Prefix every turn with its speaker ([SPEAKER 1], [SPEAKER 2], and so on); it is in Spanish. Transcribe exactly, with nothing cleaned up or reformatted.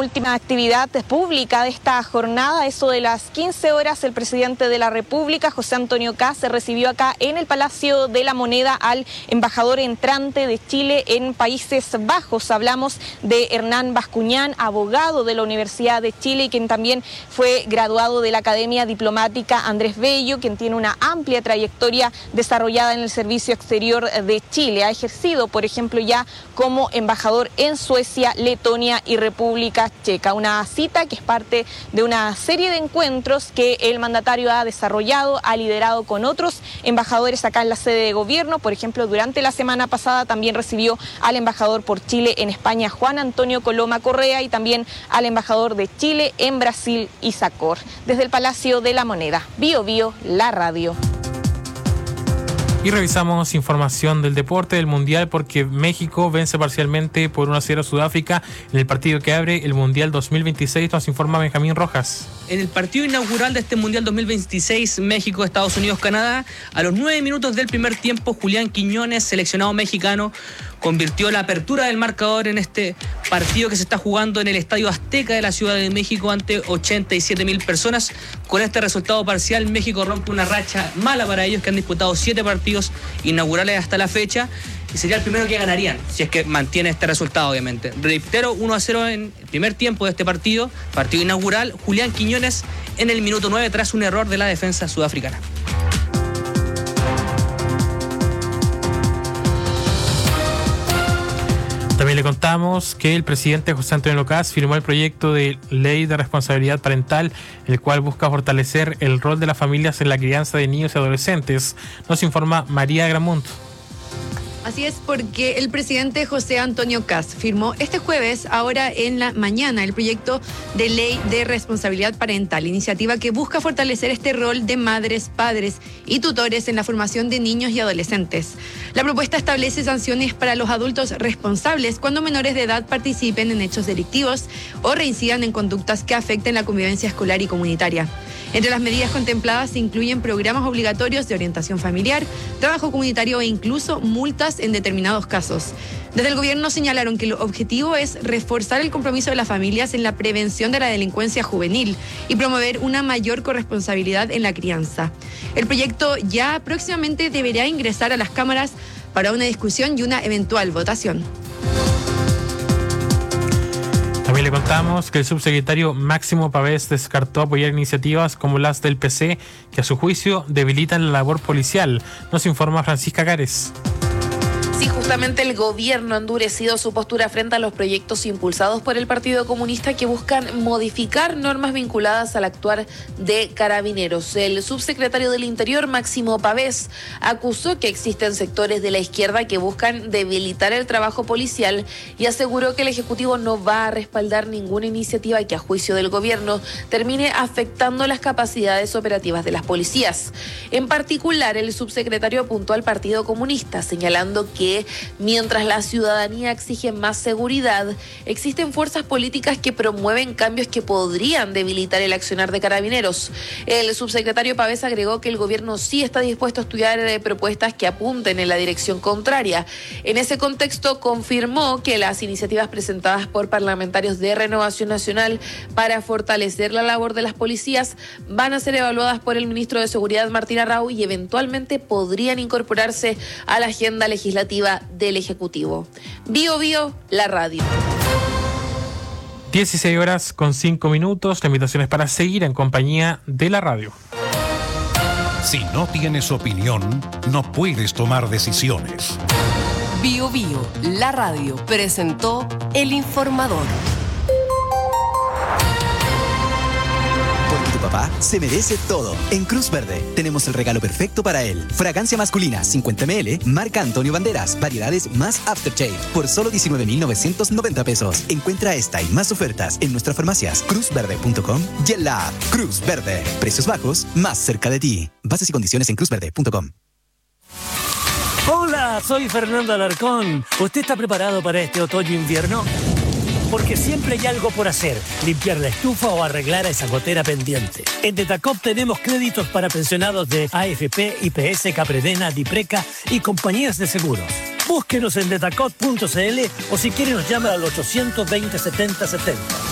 [SPEAKER 1] última actividad pública de esta jornada, eso de las quince horas, el presidente de la República, José Antonio Kast, se recibió acá en el Palacio de la Moneda al embajador entrante de Chile en Países Bajos. Hablamos de Hernán Bascuñán, abogado de la Universidad de Chile y quien también fue graduado de la Academia Diplomática Andrés Bello, quien tiene una amplia trayectoria desarrollada en el Servicio Exterior de Chile. Ha ejercido, por ejemplo, ya como embajador en Suecia, Letonia y República Checa. Una cita que es parte de una serie de encuentros que el mandatario ha desarrollado, ha liderado con otros embajadores acá en la sede de gobierno. Por ejemplo, durante la semana pasada también recibió al embajador por Chile en España, Juan Antonio Coloma Correa, y también al embajador de Chile en Brasil, Isacor. Desde el Palacio de la Moneda, Bio Bio, la radio.
[SPEAKER 2] Y revisamos información del deporte del Mundial porque México vence parcialmente por uno a cero a Sudáfrica en el partido que abre el Mundial dos mil veintiséis, nos informa Benjamín Rojas.
[SPEAKER 3] En el partido inaugural de este Mundial dos mil veintiséis, México, Estados Unidos, Canadá, a los nueve minutos del primer tiempo, Julián Quiñones, seleccionado mexicano, convirtió la apertura del marcador en este partido que se está jugando en el Estadio Azteca de la Ciudad de México ante ochenta y siete mil personas. Con este resultado parcial, México rompe una racha mala para ellos que han disputado siete partidos inaugurales hasta la fecha y sería el primero que ganarían si es que mantiene este resultado, obviamente. Reitero, uno a cero en el primer tiempo de este partido, partido inaugural. Julián Quiñones en el minuto nueve tras un error de la defensa sudafricana.
[SPEAKER 2] También le contamos que el presidente José Antonio Kast firmó el proyecto de ley de responsabilidad parental, el cual busca fortalecer el rol de las familias en la crianza de niños y adolescentes. Nos informa María Gramunt.
[SPEAKER 4] Así es, porque el presidente José Antonio Kast firmó este jueves, ahora en la mañana, el proyecto de ley de responsabilidad parental, iniciativa que busca fortalecer este rol de madres, padres y tutores en la formación de niños y adolescentes. La propuesta establece sanciones para los adultos responsables cuando menores de edad participen en hechos delictivos o reincidan en conductas que afecten la convivencia escolar y comunitaria. Entre las medidas contempladas se incluyen programas obligatorios de orientación familiar, trabajo comunitario e incluso multas en determinados casos. Desde el gobierno señalaron que el objetivo es reforzar el compromiso de las familias en la prevención de la delincuencia juvenil y promover una mayor corresponsabilidad en la crianza. El proyecto ya próximamente deberá ingresar a las cámaras para una discusión y una eventual votación.
[SPEAKER 2] También le contamos que el subsecretario Máximo Pavés descartó apoyar iniciativas como las del P C, que a su juicio debilitan la labor policial. Nos informa Francisca Gares.
[SPEAKER 5] Sí, justamente el gobierno ha endurecido su postura frente a los proyectos impulsados por el Partido Comunista que buscan modificar normas vinculadas al actuar de carabineros. El subsecretario del Interior, Máximo Pavés, acusó que existen sectores de la izquierda que buscan debilitar el trabajo policial y aseguró que el Ejecutivo no va a respaldar ninguna iniciativa que a juicio del gobierno termine afectando las capacidades operativas de las policías. En particular, el subsecretario apuntó al Partido Comunista, señalando que mientras la ciudadanía exige más seguridad, existen fuerzas políticas que promueven cambios que podrían debilitar el accionar de carabineros. El subsecretario Pavés agregó que el gobierno sí está dispuesto a estudiar eh, propuestas que apunten en la dirección contraria. En ese contexto, confirmó que las iniciativas presentadas por parlamentarios de Renovación Nacional para fortalecer la labor de las policías van a ser evaluadas por el ministro de Seguridad, Martín Arrau, y eventualmente podrían incorporarse a la agenda legislativa del Ejecutivo. Bio Bio, la radio.
[SPEAKER 2] dieciséis horas con cinco minutos. La invitación es para seguir en compañía de la radio.
[SPEAKER 6] Si no tienes opinión, no puedes tomar decisiones.
[SPEAKER 7] Bio Bio, la radio, presentó El Informador.
[SPEAKER 8] Tu papá se merece todo. En Cruz Verde tenemos el regalo perfecto para él. Fragancia masculina cincuenta mililitros, marca Antonio Banderas, variedades más Aftershave, por solo diecinueve mil novecientos noventa pesos. Encuentra esta y más ofertas en nuestras farmacias cruz verde punto com y en la app Cruz Verde. Precios bajos, más cerca de ti. Bases y condiciones en cruz verde punto com.
[SPEAKER 9] Hola, soy Fernando Alarcón. ¿Usted está preparado para este otoño-invierno? Porque siempre hay algo por hacer, limpiar la estufa o arreglar esa gotera pendiente. En Detacop tenemos créditos para pensionados de A F P, I P S, Capredena, Dipreca y compañías de seguros. Búsquenos en detacop punto c l o si quiere nos llama al ochocientos veinte setenta setenta.